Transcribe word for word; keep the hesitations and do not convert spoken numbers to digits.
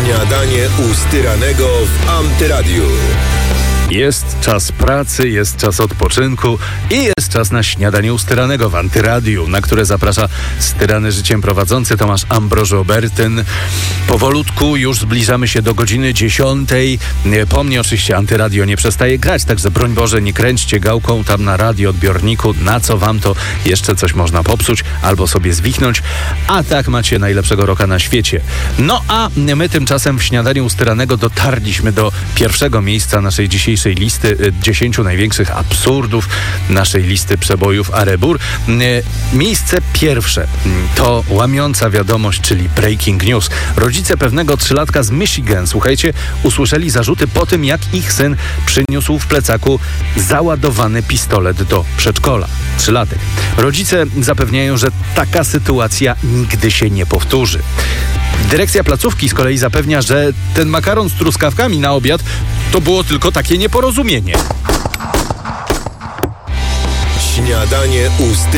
Śniadanie u Styranego w Antyradiu. Jest czas pracy, jest czas odpoczynku i jest czas na śniadanie u Styranego w Antyradiu, na które zaprasza Styrany życiem prowadzący Tomasz Ambroży-Obertyn. Powolutku już zbliżamy się do godziny dziesiątej. Po mnie oczywiście Antyradio nie przestaje grać, także broń Boże, nie kręćcie gałką tam na radioodbiorniku, na co wam to jeszcze coś można popsuć albo sobie zwichnąć, a tak macie najlepszego rocka na świecie. No a my tymczasem w śniadaniu u Styranego dotarliśmy do pierwszego miejsca naszej dzisiejszej listy dziesięciu największych absurdów naszej listy przebojów Arebur. Miejsce pierwsze to łamiąca wiadomość, czyli breaking news. Rodzice pewnego trzylatka z Michigan, słuchajcie, usłyszeli zarzuty po tym, jak ich syn przyniósł w plecaku załadowany pistolet do przedszkola. Trzylatek. Rodzice zapewniają, że taka sytuacja nigdy się nie powtórzy. Dyrekcja placówki z kolei zapewnia, że ten makaron z truskawkami na obiad to było tylko takie nieporozumienie. Śniadanie u Styranego.